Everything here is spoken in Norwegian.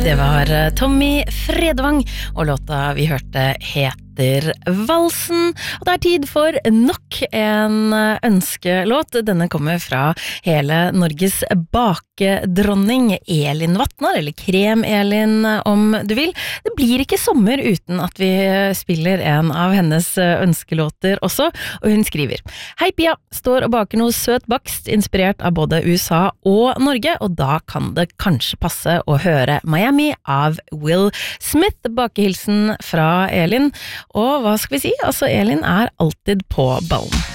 Det var Tommy Fredvang, og låta vi hørte heter Valsen. Og det er tid for nok en ønskelåt. Denne kommer fra hele Norges bakedronning Elin Vatnar, eller Krem-Elin om du vil. Det blir ikke sommer uten at vi spiller en av hennes ønskelåter også, og hun skriver: Hei Pia, står og baker noe søt bakst inspirert av både USA og Norge, og da kan det kanskje passe å høre Miami av Will Smith. Bakehilsen fra Elin. Og hva skal vi si? Altså, Elin er alltid på ballen.